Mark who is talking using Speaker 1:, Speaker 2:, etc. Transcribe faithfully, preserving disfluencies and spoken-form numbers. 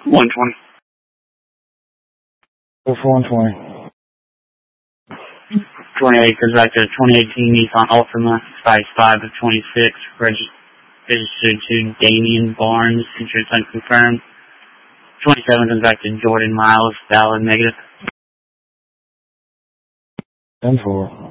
Speaker 1: one twenty.
Speaker 2: four four one twenty.
Speaker 1: twenty-eight goes back to twenty eighteen Nissan Altima, size five of twenty-six, reg- registered to Damian Barnes, insurance unconfirmed. twenty-seven comes back to Jordan Miles, valid negative.
Speaker 2: ten four.